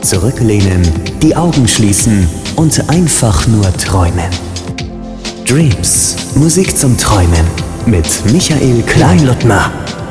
zurücklehnen, die Augen schließen und einfach nur träumen. Dreams, Musik zum Träumen mit Michael Kleinluttner.